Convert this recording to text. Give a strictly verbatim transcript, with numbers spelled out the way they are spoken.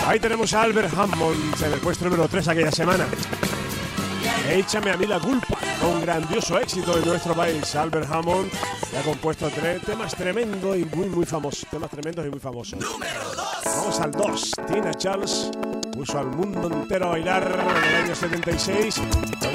Ahí tenemos a Albert Hammond en el puesto número tres aquella semana. Échame a mí la culpa, un grandioso éxito en nuestro país. Albert Hammond ha compuesto tres temas tremendos y muy muy famosos. Temas tremendos y muy famosos. Vamos al dos. Tina Charles puso al mundo entero a bailar en el año setenta y seis.